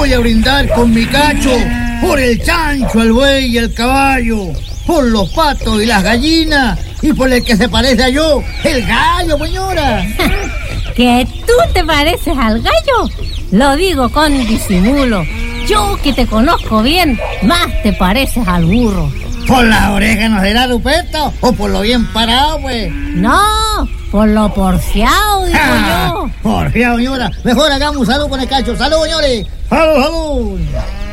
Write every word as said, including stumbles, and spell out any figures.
voy a brindar con mi cacho por el chancho, el buey y el caballo, por los patos y las gallinas, y por el que se parece a yo, el gallo, señora. ¿Que tú te pareces al gallo? Lo digo con disimulo. Yo que te conozco bien, más te pareces al burro. ¿Por las orejas no será, Ruperto? ¿O por lo bien parado, pues? No, por lo porfiado, digo ah, yo. Porfiado, señora. Mejor hagamos salud con el cacho. ¡Salud, señores! ¡Salud, salud!